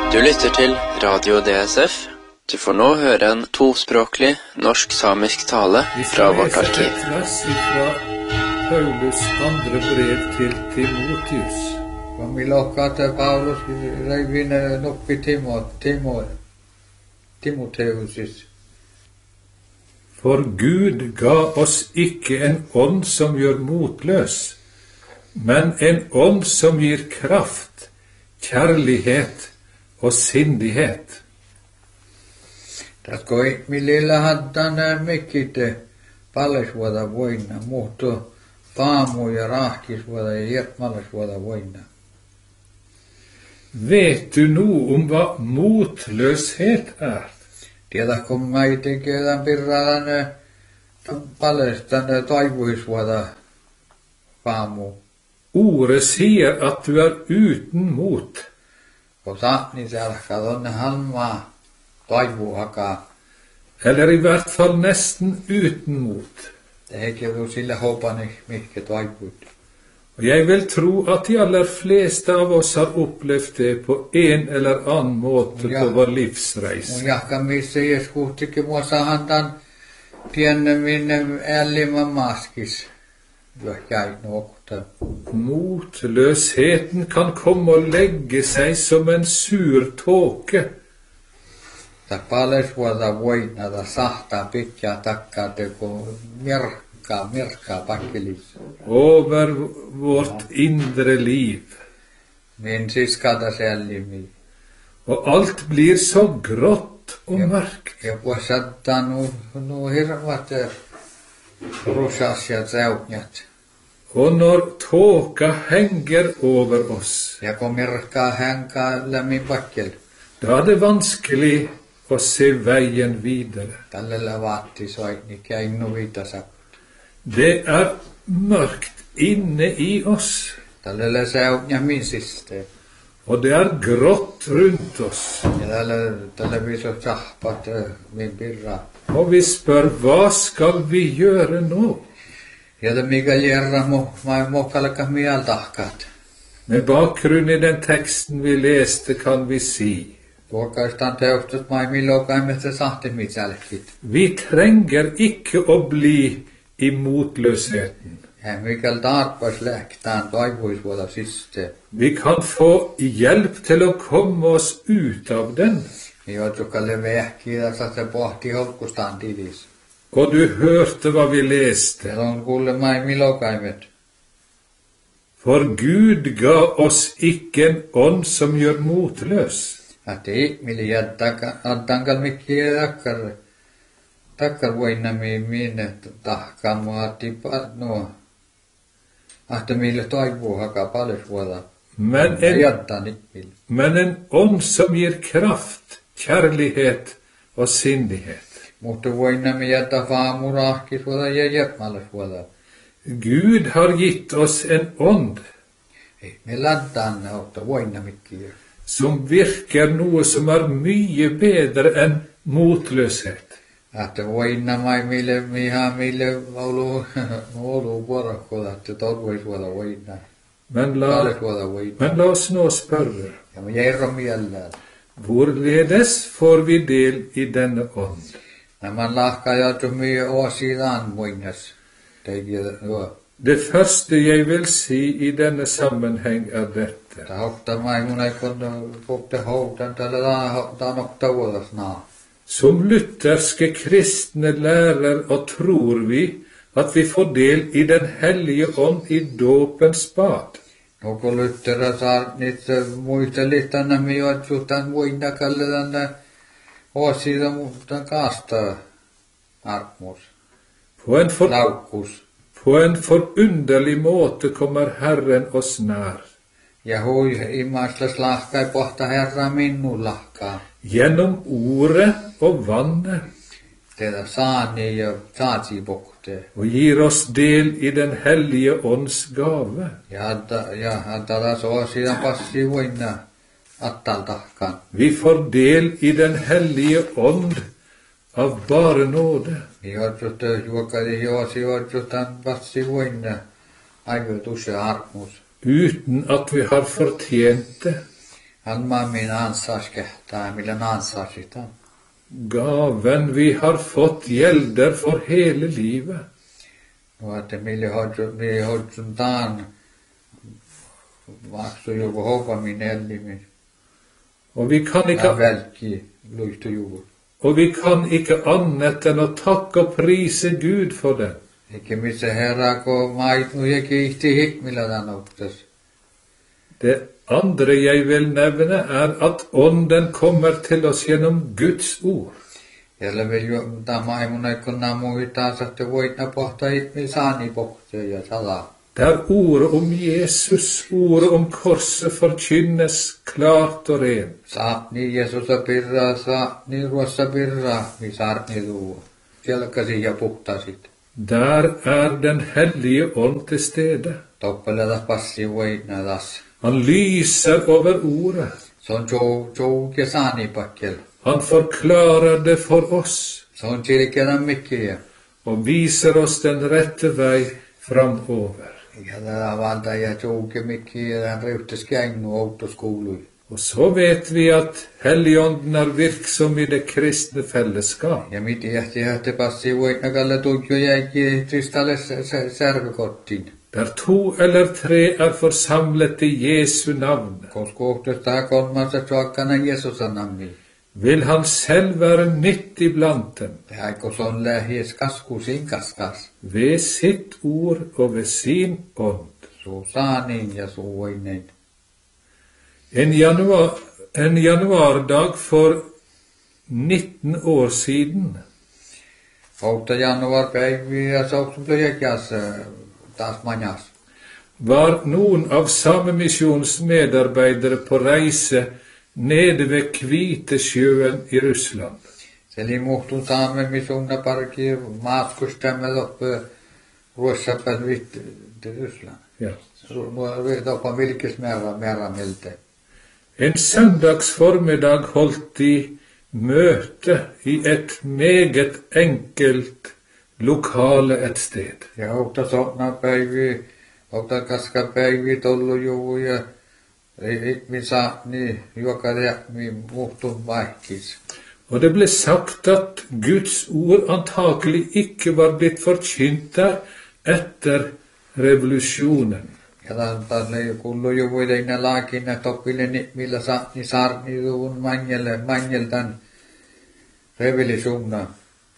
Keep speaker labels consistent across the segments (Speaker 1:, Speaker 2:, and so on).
Speaker 1: Du lytter til Radio DSF. Du får nå høre en tospråklig norsk-samisk tale fra vårt arkiv.
Speaker 2: Vi skal lese et vers fra Paulus andre brev til Timotius.
Speaker 3: Kun vi lokker til Paulus, vi nok i Timoteus.
Speaker 2: For Gud ga oss ikke en ånd som gjør motløs, men en ånd som gir kraft, kjærlighet og sindighet.
Speaker 3: Taskoi milillä haddan mikite palesvuoda voina, muuttu paamu ja rahkisvuoda ja jertmalesvuoda voina.
Speaker 2: Vet du noe om hva motløshet er?
Speaker 3: Tiedätkö mä tekevän pirralan palestan toivuisvuoda paamu.
Speaker 2: Ordet sier at du er uten mot.
Speaker 3: Kun saatni selkä tonne halmaa toivuhakaa.
Speaker 2: Eller i hvert fall nesten uten mot.
Speaker 3: Eikä du sillä hopani mihke toivuit.
Speaker 2: Og jeg vil tro at de aller fleste av oss har opplevd det på en eller annen måte på vår livsreis.
Speaker 3: Mun jahkamissa jeskuhtikin mua sahantan tienne minne ällimä maskis. Jäi nokta.
Speaker 2: Motløsheten kan komme og legge seg som en sur tåke.
Speaker 3: Ta palesvuoda voina, ta sahtaa pitää takkaa teko mirkkaa pakkelis.
Speaker 2: Over vårt indre liv.
Speaker 3: Min siskata sällimi.
Speaker 2: Og alt blir så grått og mørkt.
Speaker 3: Ja puhuttaa nu hirvat rusas ja säutnjat.
Speaker 2: Og når tåka henger over oss,
Speaker 3: Ja kun mirkkaa hänkaa lämmin pakkel.
Speaker 2: da er det vanskelig å se veien videre.
Speaker 3: Tällä vaatti soitni käinnu viitasa.
Speaker 2: Det er mørkt inne i oss,
Speaker 3: Tällä säutnja min siste.
Speaker 2: og det er grått rundt oss.
Speaker 3: Ja tällä viso sahpat min pirra.
Speaker 2: Og vi spør, hva skal vi gjøre nå?
Speaker 3: Ja det mikä järra mokkalaka miel tahkat.
Speaker 2: Med bakgrunn i den teksten vi leste, kan vi si,
Speaker 3: Tuokaistaan teostus mai millokaimmesta sahtimitälkit.
Speaker 2: vi trenger ikke å bli i motløsheten.
Speaker 3: Ja mikäl tarpas lähtään toivuisvuoda siste.
Speaker 2: Vi kan få hjelp til å komme oss ut av den.
Speaker 3: Joitsukalle vehkiä se pohti holkustaan tilis.
Speaker 2: Og du hørte hva vi leste.
Speaker 3: Ja on kuule mai millokaimet.
Speaker 2: For Gud ga oss ikke en ånd som gjør motløs.
Speaker 3: Ati mili jättankal mikkiä takkar voina minne tahkaan mua tipa nuo. Ahta mille toivuu hakaa palesvuoda.
Speaker 2: Men en ånd som gir kraft, kjærlighet og sindighet.
Speaker 3: Mutta voina me jättää faamurahkisvuoda ja jertmalesvuoda.
Speaker 2: Gud har gitt oss en ånd
Speaker 3: Ei me lantaan ottaa voina mikkiä.
Speaker 2: som virker noe som er mye bedre enn motløshet.
Speaker 3: Ahta voina mai mille olu vuorokoda, että torvoisvuoda voina.
Speaker 2: Men la oss nå spørre,
Speaker 3: Ja me jäirro mielellään.
Speaker 2: hvorledes får vi del i denne ånd?
Speaker 3: Nämä lahkaa joutu myy osidaan voinas.
Speaker 2: Det første jeg vil si i denne sammenheng er dette.
Speaker 3: Ta hokta mai mun ei kun kokte houtan tällä taanokta vuodas naa.
Speaker 2: Som lutherske kristne lærer og tror vi at vi får del i den hellige ånd i dåpens bad.
Speaker 3: No kun lyttera saa niitä muistelit tänne me joutu tän voina kalletan osida muuta kaasta arkmus. Laukkus.
Speaker 2: På en forunderlig måte kommer Herren oss nær.
Speaker 3: Ja hui imaslas lahkai pohta Herra minun lahkaa.
Speaker 2: Gjennom ordet og vannet,
Speaker 3: Teitä saani ja saatsi pohte.
Speaker 2: og gir oss del i den hellige ånds gave.
Speaker 3: Ja antaa osida passi voina attal tahkaan.
Speaker 2: Vi får del i den hellige ånd av bare nåde.
Speaker 3: Joutsut juokali joutsut passi voina. Aivotus ja armus.
Speaker 2: Uten at vi har fortjent det.
Speaker 3: Han min ansvarske, ta milen ansvarsita.
Speaker 2: Gaven vi har fått gjelder for hele livet.
Speaker 3: Och att mille har dan vakso jo hoppa min elli.
Speaker 2: Og vi kan ikke,
Speaker 3: Velki luistu juur.
Speaker 2: og vi kan ikke annet enn å takke og prise Gud for det.
Speaker 3: Eikä missä herra, kun mait nu ja kiihti hikmillä tanoptas.
Speaker 2: Det andre jeg vil nevne, er at Ånden kommer til oss gjennom Guds ord.
Speaker 3: Jällä vil jo tämä mun kun namuitaan, että voitna pohta hikmi saani pohtaa ja salaa.
Speaker 2: Der ordet om Jesus, ordet om korset, forkynnes klart og rent.
Speaker 3: Saatni Jeesusa pirraa, saatni ruossa pirraa, mi saatni tuo. Selkäsi ja puhtaasit.
Speaker 2: Der er Den hellige ånd til stede.
Speaker 3: Toppeleta passi voitna taas.
Speaker 2: Han lyser over ordet.
Speaker 3: Se on jou ja saani pakkel.
Speaker 2: Han forklarer det for oss,
Speaker 3: Se on silkänä mikkiä.
Speaker 2: og viser oss den rette vei framover.
Speaker 3: Ja tätä valta ja jouke mikkiä, den ryhtis käännu autoskoului.
Speaker 2: Og så vet vi at Helligånden er virksom i det kristne fellesskap.
Speaker 3: Ja miten jähti passi voitna kalle tuikjo jäikki tristalle särvekottiin.
Speaker 2: Der 2 eller 3 er forsamlet i Jesu navn,
Speaker 3: Koska ohtosta kolmassa suokkana Jeesusan nammi.
Speaker 2: vil han selv være midt iblant dem,
Speaker 3: Tehaiko se on lähies kaskusin kaskas.
Speaker 2: ved sitt ord og ved sin ånd.
Speaker 3: Suu saaniin ja suu voinein.
Speaker 2: En januardag for 19 år siden
Speaker 3: Outa januarpäiviä ja souksun plöjäkäs taas manjas.
Speaker 2: var noen av Samemisjonens medarbeidere på reise nede ved Kvitesjøen i Russland.
Speaker 3: Se oli muhtun saamme misunna parki maaskustämme loppe ruossappäs vitt Ryssland.
Speaker 2: Ja.
Speaker 3: Toppa vilkis määrä miltä.
Speaker 2: En søndags formiddag holdt de møte i et meget enkelt lokale et sted.
Speaker 3: Ja outa sotna päivi, outa kaska päivi tollu juu ja mi saani juokare mi muhtun vaihkis.
Speaker 2: Og det ble sagt at Guds ord antakelig ikke var blitt forkynt der etter revolusjonen.
Speaker 3: Ja talle kullu juu teina laakinna toppille millä saani saarni tuun manjeltan revolutionerna.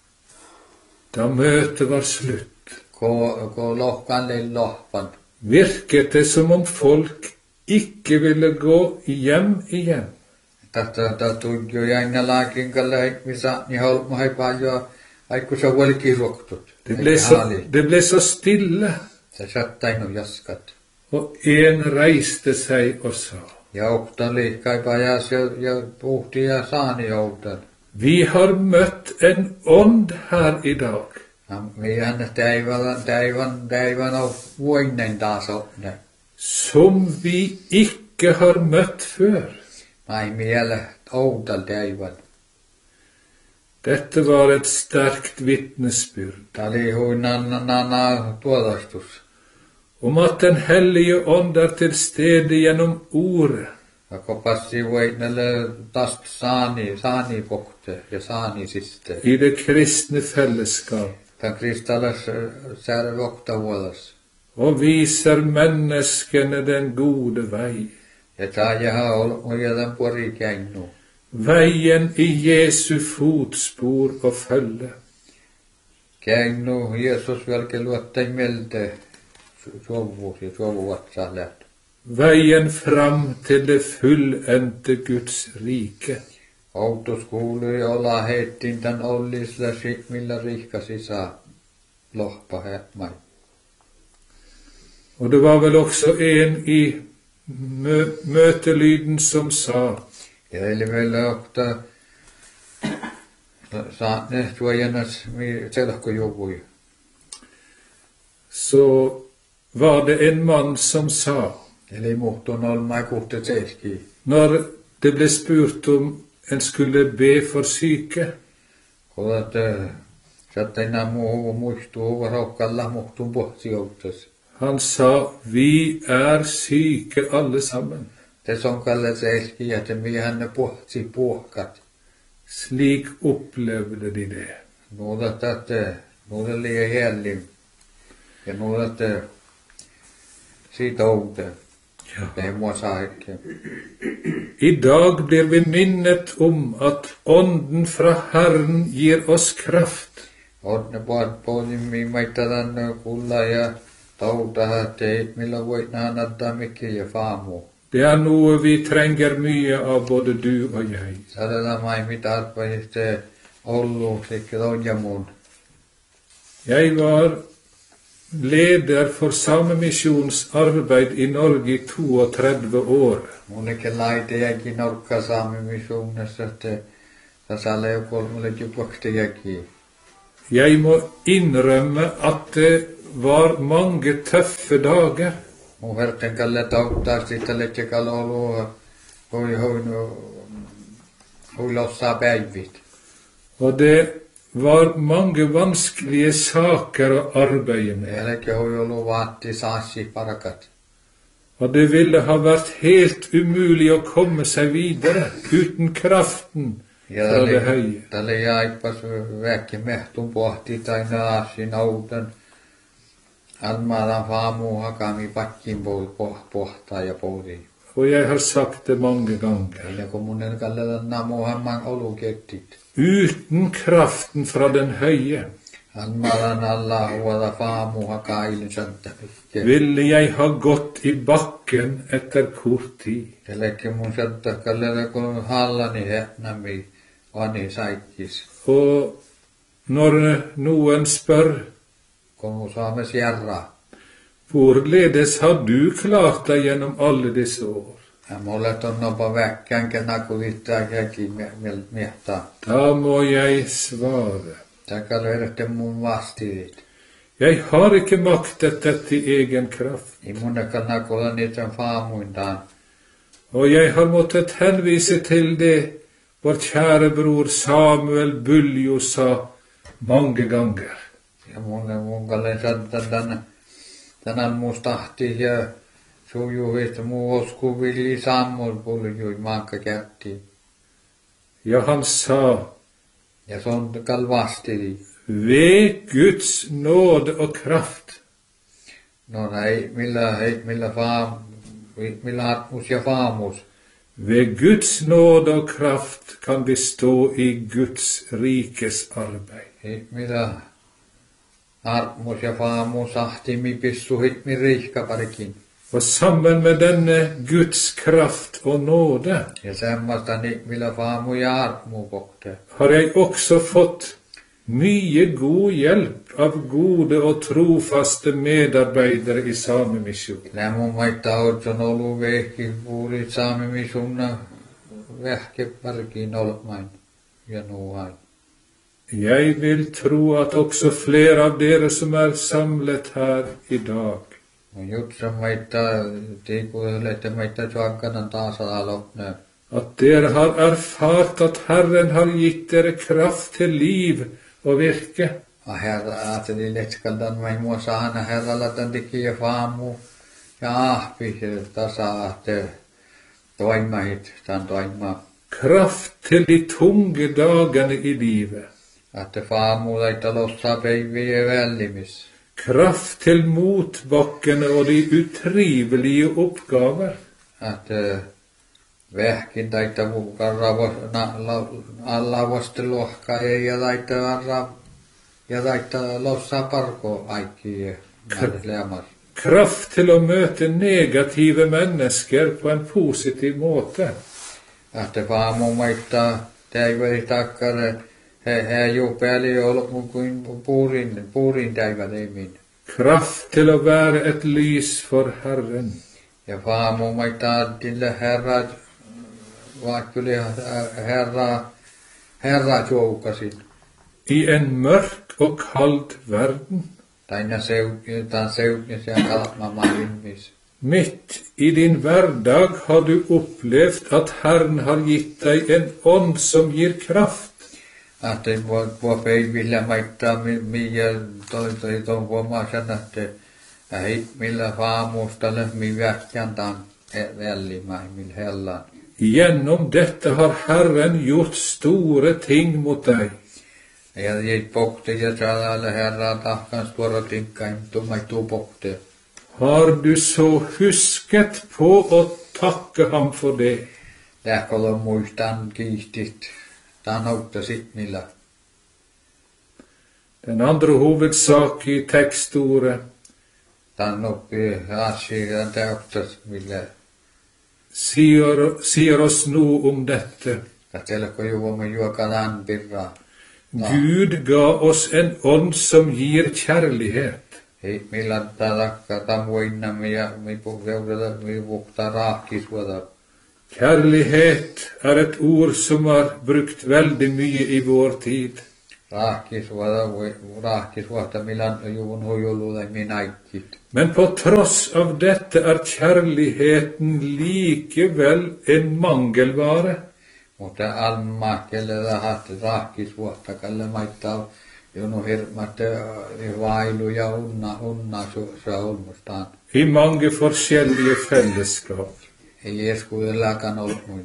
Speaker 2: Da møtet var slutt,
Speaker 3: Ko lohkalle lohpan.
Speaker 2: virket det som om folk ikke ville gå hjem igjen.
Speaker 3: Tästä tuikio jäinä laakin kalle mi saani holmu hei paljon aiku se velki ruoktut.
Speaker 2: Det ble så stille,
Speaker 3: Se sattainu jaskat.
Speaker 2: og en reiste seg og sa,
Speaker 3: Ja okta liikkaipa ja puhti ja saani outan.
Speaker 2: vi har møtt en ånd her i dag,
Speaker 3: Meidän täivän on voinen taas opne.
Speaker 2: som vi ikke har møtt før.
Speaker 3: Mai miele outal täivän.
Speaker 2: Dette var et sterkt vitnesbyrd
Speaker 3: Tää oli huinna tuodastus.
Speaker 2: om at Den hellige ånd er til stede gjennom ordet,
Speaker 3: Ja kun passi voinelle taas saani pohte ja saani siste.
Speaker 2: i det kristne fellesskap,
Speaker 3: Tän kristalles säädä vokta vuodas.
Speaker 2: og viser menneskene den gode vei.
Speaker 3: Ja tää jaha olmu ja tän pori käinnu.
Speaker 2: Veien i Jesu fotspor og følge.
Speaker 3: Käinnu Jeesus velke luottai melte sovuus ja sovuvatsa lähtö.
Speaker 2: Veien fram til det fullendte Guds rike.
Speaker 3: Outos kuului olla heittiin tän ollisla millä rihkasi saa lohpa hämmäi.
Speaker 2: Og det var vel også en i møtelyden som sa,
Speaker 3: Ja eli meillä okta saat ne suojannas selkojuvui.
Speaker 2: så var det en mann som sa,
Speaker 3: Eli muhtun olmai kuhte selki.
Speaker 2: når det ble spurt om en skulle be for syke,
Speaker 3: Kodat sattaina muu muistuu varokkalla muhtun pohti outas.
Speaker 2: han sa, vi er syke alle sammen.
Speaker 3: Det som kalles elski, at vi henne pohti puhkat.
Speaker 2: Slik opplevde de det.
Speaker 3: Nådat att ligger hellim. Ja nådat siitä oude.
Speaker 2: Ja.
Speaker 3: Det må sa ikke.
Speaker 2: I dag blir vi minnet om at Ånden fra Herren gir oss kraft.
Speaker 3: Odne pohti mi maittadan kulla ja tauta hatte millä voit nähdä mikä ja faamu.
Speaker 2: Det er noe vi trenger mye av, både du og jeg.
Speaker 3: Sadada mai mitä arpaiste ollut sikke tojamun.
Speaker 2: Jeg var leder for Samemisjons arbeid i Norge i 32 år.
Speaker 3: Mun ikke laite jäkin norkka saamimisuunnassa, että tässä oli kolmelle jupakti jäkin.
Speaker 2: Jeg må innrømme at det var mange tøffe dager.
Speaker 3: Mun verten kalle tauttaa sitten letse kalolua, hui lossaa päivit.
Speaker 2: Og det var mange vanskelige saker å arbeide med.
Speaker 3: Elke hui ollut vaatti saasi parakat.
Speaker 2: Og det ville ha vært helt umulig å komme seg videre uten kraften fra det høye.
Speaker 3: Tälle jäipas väkki mehtun pohti tai naasin auten. Almadan faamu hakami pakkin pohtaa ja pohtii.
Speaker 2: Og jeg har sagt det mange ganger.
Speaker 3: Ennen kuin mun kalletaan namu hamman olukettit.
Speaker 2: Uten kraften fra den høye
Speaker 3: Almadan alla huolta faamu hakaa ilsanta.
Speaker 2: ville jeg ha gått i bakken etter kort tid.
Speaker 3: Ellekin mun santa kalletaan kun hallani hehnami vani saikkis.
Speaker 2: Og når noen spør,
Speaker 3: Kun mun saamme sierra.
Speaker 2: hvorledes har du klart deg gjennom alle disse år?
Speaker 3: Ja mulle tonnopa väkkään kenakulittaa käki miehtaa.
Speaker 2: Da må jeg svare.
Speaker 3: Takka löydätte mun vastiit.
Speaker 2: Jeg har ikke maktet dette i egen kraft,
Speaker 3: I mun kenakulla niitä faamuintaan.
Speaker 2: og jeg har måttet henvise til det vår kjære bror Samuel Buljo sa mange ganger.
Speaker 3: Ja mun kallen santan tänään mustahti ja sujuhit muu osku villi sammur puljui maakka kätti.
Speaker 2: Ja, han sa,
Speaker 3: Ja son kalvastili.
Speaker 2: ved Guds nåde og kraft
Speaker 3: No millä hartmus ja faamus.
Speaker 2: Ved Guds nåde og kraft kan vi stå i Guds rikes arbeid.
Speaker 3: Millä hartmus ja faamus ahti mi pissu hit mi rihkaparikin.
Speaker 2: Og sammen med denne Guds kraft og nåde
Speaker 3: Ja semmasta millä faamu ja hartmu kokte.
Speaker 2: har jeg også fått mye god hjelp av gode og trofaste medarbeidere i Samemisjonen.
Speaker 3: Lämmun maittaa otson olu vehki puulit saamimi sunna vehke parkiin olmain ja nuuhain.
Speaker 2: Jeg vil tro at også flere av dere som er samlet her i dag,
Speaker 3: No jutsa maittaa tiikuilette maittaa suakkanan taas alopne.
Speaker 2: at dere har erfart at Herren har gitt dere kraft til liv og virke.
Speaker 3: A herra aateli letskaldan mai mua saana herralla tän teki ja faamu ja ahpi tasa ahte toimahit tän toima.
Speaker 2: Kraft til de tunge dagene i livet.
Speaker 3: Ahte faamu laita lossa peiviä vällimis.
Speaker 2: Kraft til motbakkene og de utrivelige oppgaver.
Speaker 3: Ahte vehkin taita mukarra alla vosti lohka ja taita lossa parko aikki leamas.
Speaker 2: Kraft til å møte negative mennesker på en positiv måte.
Speaker 3: Ahte faamu maittaa täiveli takkare he jupeali ollut mun kuin puurin täiväleimin.
Speaker 2: Kraft til å være et lys for Herren.
Speaker 3: Ja faamu maittaa tille herra vaikkuli herra joukasin.
Speaker 2: I en mørk og kald verden,
Speaker 3: Taina seutnis ja kalmama ilmis.
Speaker 2: midt i din hverdag har du opplevd at Herren har gitt deg en ånd som gir kraft.
Speaker 3: Ahte voi peivillä maittaa millä toi vuomaa sanahte. Hei millä faamustalle mi vähkäntaan. välimäimil hellan.
Speaker 2: Gjennom dette har Herren gjort store ting mot deg.
Speaker 3: Ja jäit pohti ja saadalle herra tahkans tuoda tinkkain tummaituu pohti.
Speaker 2: Har du så husket på å takke ham for det?
Speaker 3: Lähkolo muistan kiistit. Tän autta sit millä.
Speaker 2: Den andre hovedsak i tekstordet
Speaker 3: Tän oppi asian teoktas millä.
Speaker 2: sier oss noe om dette.
Speaker 3: Katselko juomme juokalan pirraa.
Speaker 2: Gud ga oss en ånd som gir kjærlighet.
Speaker 3: Hei millään takka tamuinnamme ja me puhtaa raakisuota.
Speaker 2: Kjærlighet er et ord som er brukt veldig mye i vår tid.
Speaker 3: Raakisuota millään juvun hojoluuda minäikit.
Speaker 2: Men på tross av dette er kjærligheten likevel en mangelvare.
Speaker 3: Mutta alma kelle rahat raakisuota kalle maittaa jonu hirmatte vailu ja unna olmustaan.
Speaker 2: I mange forskjellige fellesskap.
Speaker 3: Ei eskudellakaan ollut muin.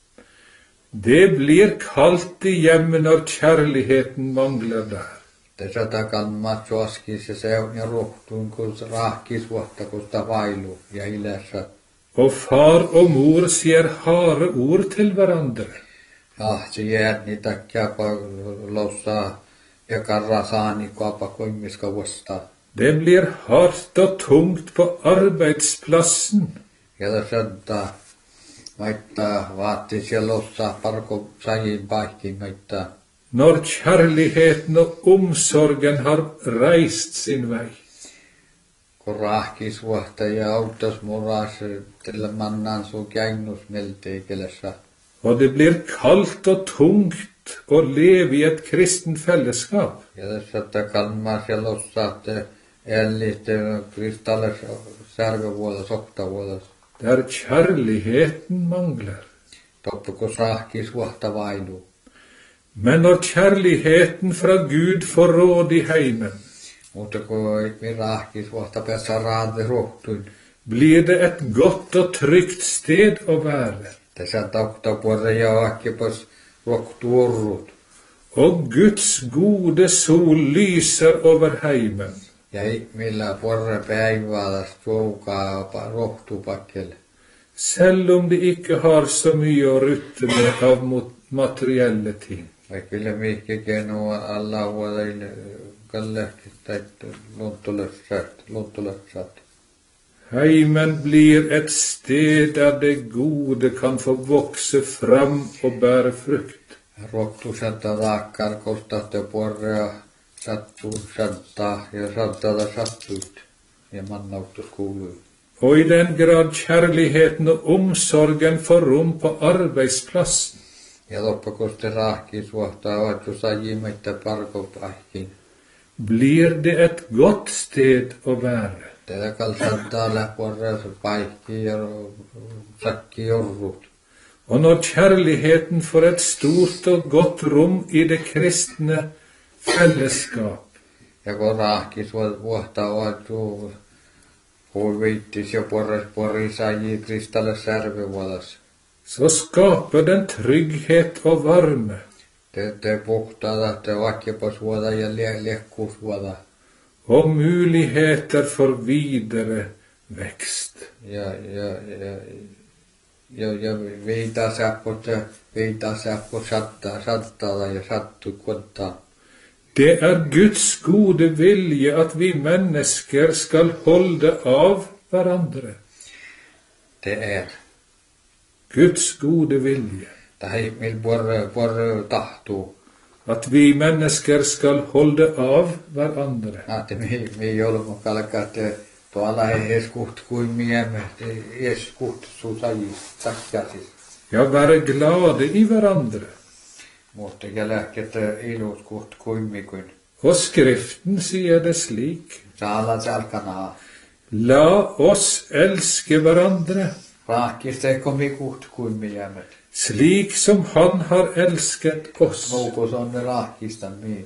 Speaker 2: Det blir kaldt i hjemmet når kjærligheten mangler der.
Speaker 3: Tässä takalma suoskis ja se on ja rohtuun kun raakisuota kun sitä vailu ja ilässä.
Speaker 2: Og far og mor sier harde ord til hverandre.
Speaker 3: Ja, se jää niitä käpä loussa ja karrasaani kuapa koimiska vasta.
Speaker 2: Det blir hardt og tungt på arbeidsplassen.
Speaker 3: Ja tässä maittaa vaatti siellä loussa parko sajin paikkiin maittaa.
Speaker 2: Når kjærligheten og omsorgen har reist sin vei.
Speaker 3: Kun raakisuota ja autas muras til mannan su käinnus melteikelessä.
Speaker 2: Og det blir kaldt og tungt å leve i et kristent fellesskap.
Speaker 3: Ja tässä takalma siellä loussa että ellit kristalles särvevuoda soktavuodas.
Speaker 2: Der kjærligheten mangler.
Speaker 3: Toppe kun raakisuota vailu.
Speaker 2: Men når kjærligheten fra Gud får råd i heimen,
Speaker 3: Mutta kun ei raakisuota päässä raade rohtuin.
Speaker 2: blir det et godt og trygt sted å være.
Speaker 3: Tässä tauktapuolella ja akkipas rohtuurrut.
Speaker 2: Og Guds gode sol lyser over heimen.
Speaker 3: Ja ei millä porre päivällä suukaa rohtupakkelle.
Speaker 2: Selv om de ikke har så mye å rutte med av materielle ting.
Speaker 3: Vai kyllä mihkikin on alla vuodelle kallehkista luntulössät.
Speaker 2: Heimen blir et sted der det gode kan få vokse fram og bære frukt.
Speaker 3: Rohtusetta taakkar kostatte porrea sattaa ja sattuut ja mannauttus kuuluu.
Speaker 2: Og i den grad kjærligheten og omsorgen får rom på arbeidsplassen,
Speaker 3: Ja loppukosti raakisuota oettu sajimettä parkopaikkiin.
Speaker 2: blir det et godt sted å være.
Speaker 3: Tätä kalsattaa läpuolella paikki ja sakki jorrut.
Speaker 2: Og når kjærligheten får et stort og godt rom i det kristne fellesskap,
Speaker 3: Ja kun raakisuota oettu huiviittis ja porri saji kristalle särvivuodas.
Speaker 2: så skaper den trygghet og varme.
Speaker 3: Te puhtaada, te vakkipasuoda ja lekkuusvuoda.
Speaker 2: Og muligheter for videre vekst.
Speaker 3: Ja viitaa säppot sattaa ja sattu kuottaa.
Speaker 2: Det er Guds gode vilje at vi mennesker skal holde av hverandre.
Speaker 3: Det er.
Speaker 2: Guds gode vilje.
Speaker 3: Tai mil porre tahtuu.
Speaker 2: At vi mennesker skal holde av hverandre.
Speaker 3: Että me joulumun kalkaat tuolla ei eskuht kuin miemme eskuht susaji sakjasis.
Speaker 2: Ja, være glade i hverandre.
Speaker 3: Mutta jälkeen iluskuht kuin mikun.
Speaker 2: Og Skriften sier det slik:
Speaker 3: Saala salkanaa.
Speaker 2: La oss elske hverandre,
Speaker 3: Raakista ei komikuht kuin miemme.
Speaker 2: slik som Han har elsket oss.
Speaker 3: Moukos on ne raakistan miin.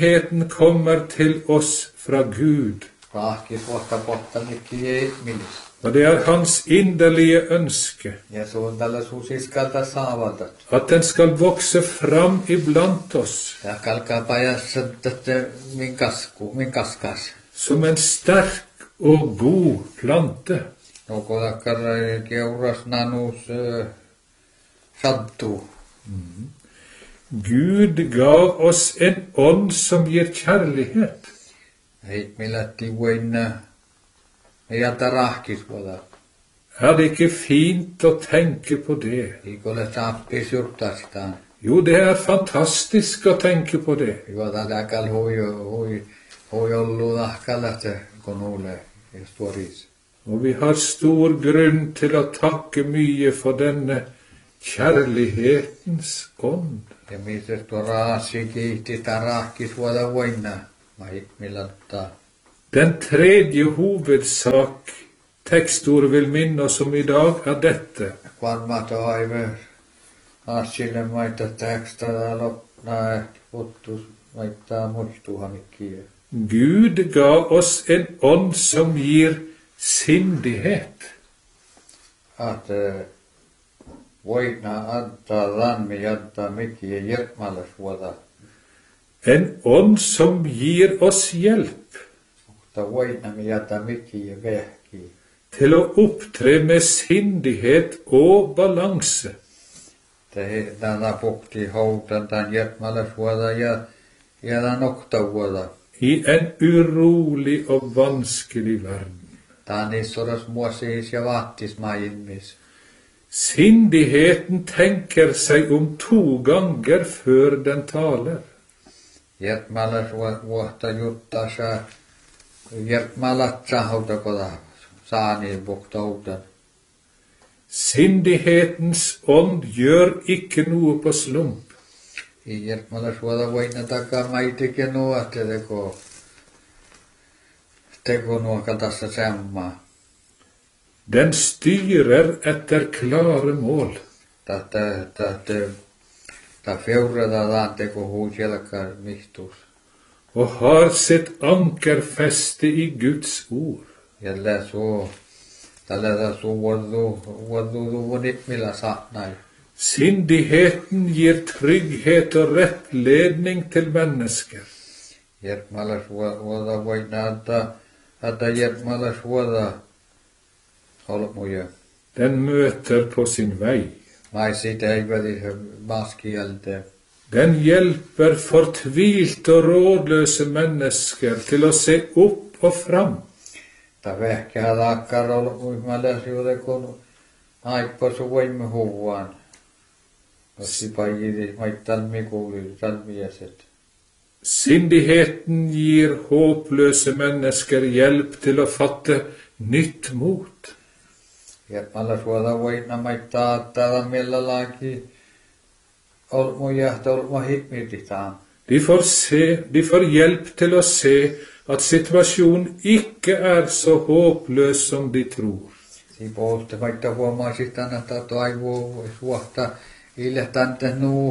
Speaker 2: Kjærligheten kommer til oss fra Gud.
Speaker 3: Raakis vuotta pohtanikki ei milis.
Speaker 2: Og det hans inderlige ønske
Speaker 3: Ja suuntalla susiskalta saavatat.
Speaker 2: at den skal vokse fram iblant oss
Speaker 3: Ja kalkaa pajassa tätä min kaskas.
Speaker 2: som en sterk og god plante.
Speaker 3: Noko takkar keuras nanus sattuu.
Speaker 2: Gud gav oss en ånd som gir kjærlighet.
Speaker 3: Hei millätti voin jätä rahkisvoda.
Speaker 2: Er det ikke fint å tenke på det?
Speaker 3: Ikolle saappis jurtastaan.
Speaker 2: Jo, det er fantastisk å tenke på det.
Speaker 3: Juota takal hui ollu tahkalate konulle historis.
Speaker 2: Og vi har stor grunn til å takke mye for denne kjærlighetens ånd.
Speaker 3: Ja mises tuo raasi kiihti ta rahkisvoda voina. Mai millatta.
Speaker 2: Den tredje hovedsak tekstordet vil minne oss om i dag er dette.
Speaker 3: Varmat aive asille maita tekstata lopna puttus maittaa muistuhamikkiä.
Speaker 2: Gud ga oss en ånd som gir sindighet.
Speaker 3: Att voina antaa ranmi antaa mikkiä jerkmalles vuota.
Speaker 2: En ånd som gir oss hjelp
Speaker 3: Mutta voina mi antaa mikkiä vehkiä.
Speaker 2: til å opptre med sindighet og balanse
Speaker 3: Tänä pukti houtan tämän jerkmalles vuota ja tämän nokta vuota.
Speaker 2: i en urolig og vanskelig verden.
Speaker 3: Tää niin sodas muosis ja vaattis maajimmis.
Speaker 2: Sindigheten tenker seg om 2 ganger før den taler.
Speaker 3: Jerkmalles vuotta juttaa jerkmallat sahouta koda. Saani buktoutan.
Speaker 2: Sindighetens ånd gjør ikke noe på slump.
Speaker 3: I jerkmalles vuotta voina takaa maitikin nuotte teko nuoka tässä semmaa.
Speaker 2: Den styrer etter klare mål.
Speaker 3: Tää feurataan teko huusjelkar mihtus.
Speaker 2: Og har sitt ankerfeste i Guds ord.
Speaker 3: Jälle tällä vuodu vonit millä saatnai.
Speaker 2: Sindigheten gir trygghet og rettledning til mennesker.
Speaker 3: Jerkmalles vuotta voina antaa jerkmalles vuotta olmuja.
Speaker 2: Den møter på sin vei.
Speaker 3: Mai siitä ei väli maskialte.
Speaker 2: Den hjelper fortvilte og rådløse mennesker til å se opp og fram.
Speaker 3: Tää vehkää taakkar olmuimmalles juuri kun aippasu voimme huvaan. Ossi pajiri maittan mikuuli talmieset.
Speaker 2: Sindigheten gir håpløse mennesker hjelp til å fatte nytt mot.
Speaker 3: Jerkmalles vuotta voina maittaa täällä millä laki olmujahta olma hikmititaan.
Speaker 2: De får hjelp til å se at situasjonen ikke er så håpløs som de tror.
Speaker 3: Siinä puhutte vaikka huomaisit että toivoo suohta iljehtäntä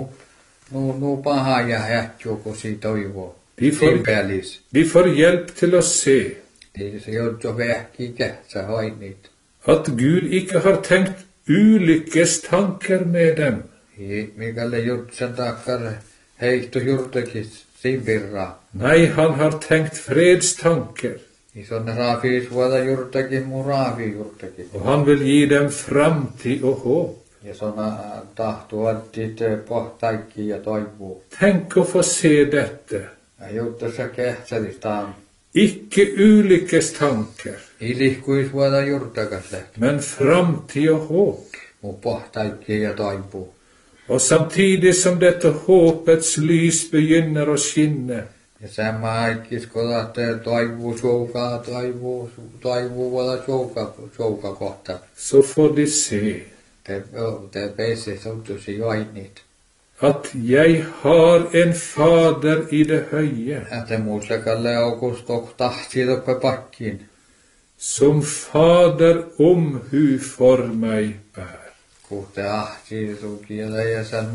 Speaker 3: nuu paha ja hättyy kun siitä toivoo.
Speaker 2: De får hjelp til å se
Speaker 3: Se joutuu vähkiä kähtsä hainit.
Speaker 2: at Gud ikke har tenkt ulykkestanker med dem.
Speaker 3: Mikäli jutsen takkar heitto jurtakin simbirra.
Speaker 2: Nei, han har tenkt fredstanker,
Speaker 3: Ison raafiis vuoda jurtakin mun raafi jurtakin.
Speaker 2: og han vil gi dem framtid og håp.
Speaker 3: Ja sona tahto antit pohtaikki ja toivoo.
Speaker 2: Tenk å få se dette.
Speaker 3: Ja juttussa kähtsälistaan.
Speaker 2: Ikke ulykkestanker,
Speaker 3: Ilihkuis vuoda jurtakas lähti.
Speaker 2: men framtid og håp.
Speaker 3: Mun pohtaikki ja toivoo.
Speaker 2: Og samtidig som dette håpets lys begynner å skinne,
Speaker 3: Ja sama aikis kodatte toivoo soukaa, toivoo vuoda souka kohta.
Speaker 2: så får de se
Speaker 3: Te peisi soutusi joinit.
Speaker 2: at jeg har en Fader i det høye,
Speaker 3: Että muustakalle augustok tahti toppe pakkin.
Speaker 2: som Fader omhu for meg bær.
Speaker 3: Kuhte ahti sukiela ja sen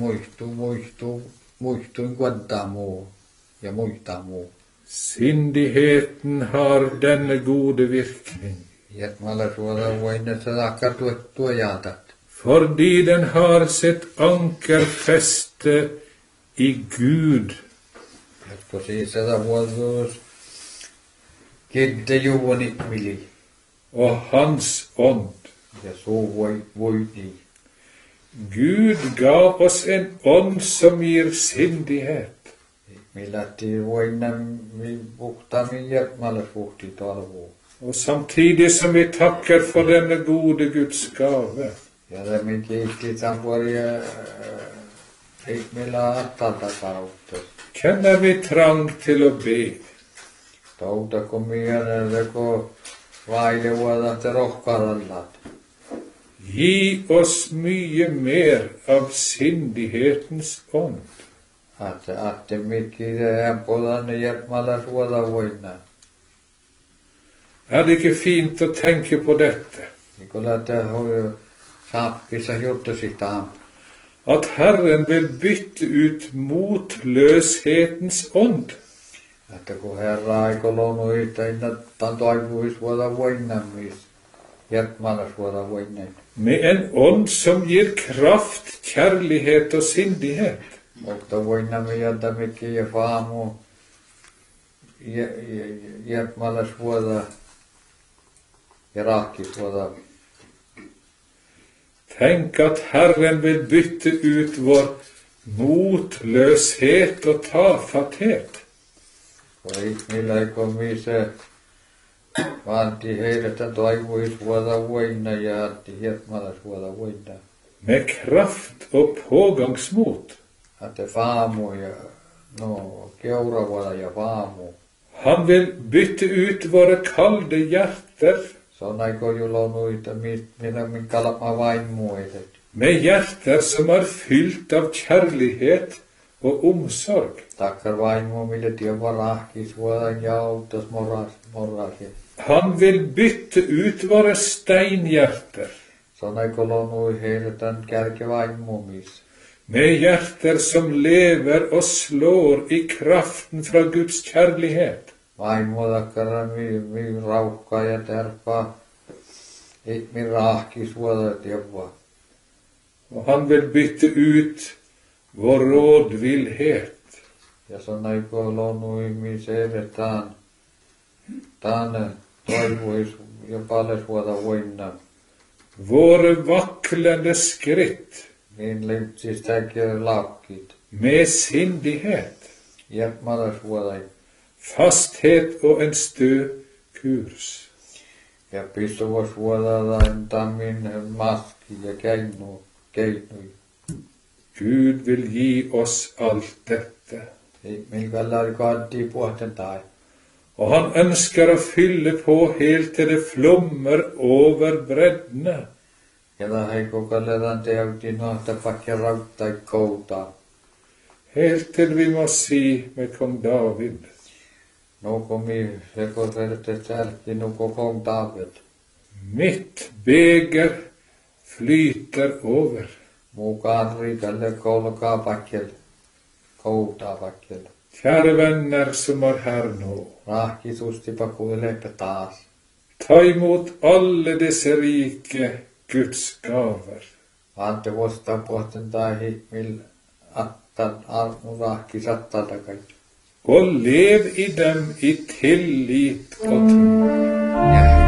Speaker 3: muistuin kuentaa muu ja muita muu.
Speaker 2: Sindigheten har denne gode virkning,
Speaker 3: Jetmalla suoda voinne sadakka tuojatat.
Speaker 2: Fordi den har sitt ankerfeste i Gud.
Speaker 3: Jotka siis seda vuotuus kidde juoni mili.
Speaker 2: Og hans ånd.
Speaker 3: Ja suu voiti.
Speaker 2: Gud gav oss en ånd som gir sindighet.
Speaker 3: Millatti voinne mi puhtami jetmalla suhti talvuu.
Speaker 2: Og samtidig som vi takker for denne gode Guds gave,
Speaker 3: Ja det min kiitti sampuolia millä attalta kautta.
Speaker 2: kjenner vi trang til å be.
Speaker 3: Touta kun mielen ko vaile vuodatte rohkarallat.
Speaker 2: Gi oss mye mer av sindighetens ånd.
Speaker 3: Atte mikki det podanne jetmalla suoda voinna.
Speaker 2: Er det ikke fint å tenke på dette?
Speaker 3: Nikola te hoi sappissa juttusita.
Speaker 2: At Herren vil bytte ut motløshetens ånd
Speaker 3: Että kun Herra ei kolonu yhtä inna tantoivuis vuoda voinnamis. Jetmalla suoda voinne.
Speaker 2: med en ånd som gir kraft, kjærlighet og sindighet.
Speaker 3: Mutta voinnamis jältä mikki ja faamu. Jetmalla suoda. Ja rahki suoda.
Speaker 2: Tenk at Herren vil bytte ut vår motløshet og tafatthet.
Speaker 3: Kun ihmillä ei komise vaanti heidät toivuis vuoda voinna ja atti jetmalla suoda voinna.
Speaker 2: Med kraft og pågangsmot.
Speaker 3: Että faamu ja keura vuoda ja faamu.
Speaker 2: Han vil bytte ut våre kalde hjerter
Speaker 3: Se on aika julonuita, mitä min kalama vain muiset.
Speaker 2: med hjerter som er fylt av kjærlighet og omsorg.
Speaker 3: Takkar vain muu, mille tiedä rahkis vuodan ja autas morrasi.
Speaker 2: Han vil bytte ut våre steinhjerter
Speaker 3: Se on aika lonui heille tämän kärke vain muumis.
Speaker 2: med hjerter som lever og slår i kraften fra Guds kjærlighet.
Speaker 3: Vain muu takkara mi raukkaa ja terpaa. Mi rahkis vuodan tiedä.
Speaker 2: Og han vil bytte ut vår rådvillhet.
Speaker 3: Ja se on aika lonui mi seire taan toivuis ja paljon vuoda voinna.
Speaker 2: Våre vaklende skritt
Speaker 3: Min lipsis täkkiä laukkiit.
Speaker 2: med sindighet,
Speaker 3: Jetmalla suodan.
Speaker 2: fasthet og en stø kurs.
Speaker 3: Ja pistuvas vuodataan tammin maski ja keinui.
Speaker 2: Gud vil gi oss alt dette.
Speaker 3: Milkalla kantti puhten tai.
Speaker 2: Og han ønsker å fylle på helt til det flommer over breddene.
Speaker 3: Ja hei kokaletan tehti nohta pakkia rauttai kouta.
Speaker 2: Helt til vi må si med kong David:
Speaker 3: Nuko mi sekoilte sälki nuko kong David.
Speaker 2: mitt beger flyter over.
Speaker 3: Mukaan riikalle koulukaa pakkel. Kouta pakkel.
Speaker 2: Kjære venner som er her nå,
Speaker 3: Rahkisusti pakuileppe taas.
Speaker 2: ta imot alle disse rike Guds gaver.
Speaker 3: Ante vosta puhten tai hikmil attan armu rahkisattaa kaikki.
Speaker 2: Og lev i dem i tillit og tro.
Speaker 3: Ja